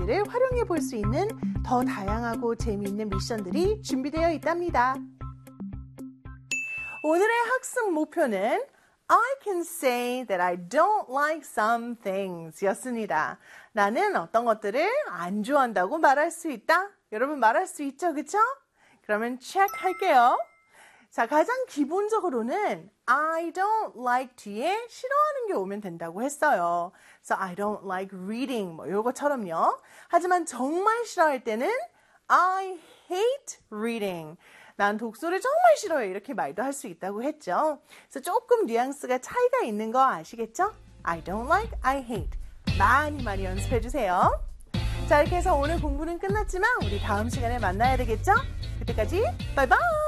것들을 활용해 볼 수 있는 더 다양하고 재미있는 미션들이 준비되어 있답니다. 오늘의 학습 목표는 I can say that I don't like some things 였습니다. 나는 어떤 것들을 안 좋아한다고 말할 수 있다. 여러분 말할 수 있죠, 그쵸? 그러면 체크 할게요. 자, 가장 기본적으로는 I don't like 뒤에 싫어하는 게 오면 된다고 했어요. 그래서 I don't like reading 뭐 요거처럼요. 하지만 정말 싫어할 때는 I hate reading. 난 독서를 정말 싫어해. 이렇게 말도 할 수 있다고 했죠. 그래서 조금 뉘앙스가 차이가 있는 거 아시겠죠? I don't like, I hate. 많이 연습해 주세요. 자, 이렇게 해서 오늘 공부는 끝났지만 우리 다음 시간에 만나야 되겠죠? 그때까지 바이바이!